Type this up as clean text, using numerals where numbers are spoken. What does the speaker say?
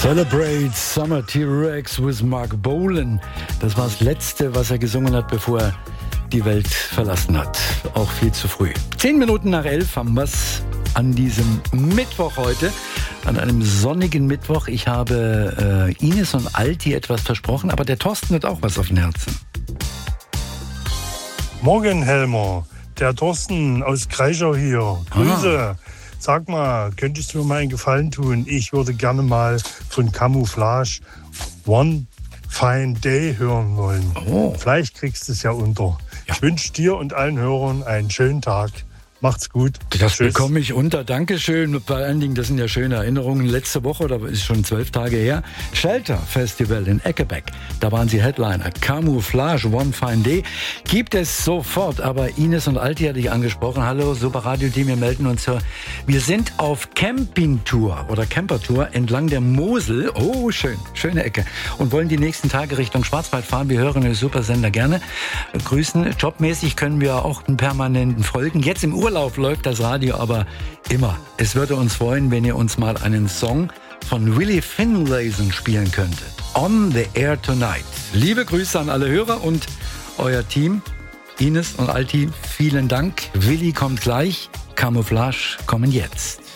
Celebrate Summer T-Rex with Mark Bolan. Das war das Letzte, was er gesungen hat, bevor er die Welt verlassen hat. Auch viel zu früh. 10 Minuten nach 11 haben wir es an diesem Mittwoch heute. An einem sonnigen Mittwoch. Ich habe Ines und Alti etwas versprochen, aber der Thorsten hat auch was auf dem Herzen. Morgen, Helmer. Der Thorsten aus Kreischau hier. Grüße. Sag mal, könntest du mir mal einen Gefallen tun? Ich würde gerne mal von Camouflage One Fine Day hören wollen. Oh. Vielleicht kriegst du es ja unter. Ja. Ich wünsche dir und allen Hörern einen schönen Tag. Macht's gut. Das bekomme ich unter. Dankeschön. Vor allen Dingen, das sind ja schöne Erinnerungen. Letzte Woche, oder ist schon 12 Tage her, Shelter Festival in Eckebeck. Da waren sie Headliner. Camouflage, One Fine Day. Gibt es sofort. Aber Ines und Alti hatte ich angesprochen. Hallo, Super Radio-Team, wir melden uns. Wir sind auf Campingtour oder Campertour entlang der Mosel. Oh, schön. Schöne Ecke. Und wollen die nächsten Tage Richtung Schwarzwald fahren. Wir hören den Supersender gerne. Grüßen. Jobmäßig können wir auch einen permanenten folgen. Jetzt im Urlaub läuft das Radio aber immer. Es würde uns freuen, wenn ihr uns mal einen Song von Willie Finlayson spielen könntet. On the Air Tonight. Liebe Grüße an alle Hörer und euer Team. Ines und Alti, vielen Dank. Willi kommt gleich. Camouflage kommen jetzt.